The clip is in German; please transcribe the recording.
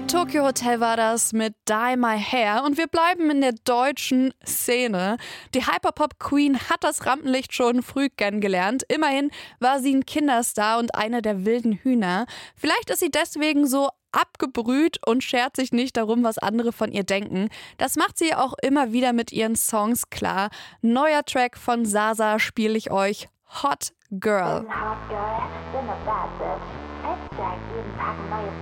Tokyo Hotel war das mit Dye My Hair und wir bleiben in der deutschen Szene. Die Hyperpop-Queen hat das Rampenlicht schon früh kennengelernt. Immerhin war sie ein Kinderstar und eine der wilden Hühner. Vielleicht ist sie deswegen so abgebrüht und schert sich nicht darum, was andere von ihr denken. Das macht sie auch immer wieder mit ihren Songs klar. Neuer Track von Sasa spiele ich euch, Hot Girl. Bin Hot Girl, bin a Bad Bitch. Hashtag jeden Tag ein neues